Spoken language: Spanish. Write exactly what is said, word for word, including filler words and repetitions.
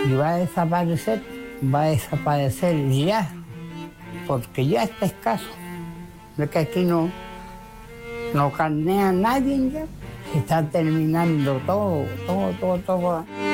y va a desaparecer, va a desaparecer ya, porque ya está escaso, de que aquí no, no carnea nadie ya, se está terminando todo, todo, todo, todo.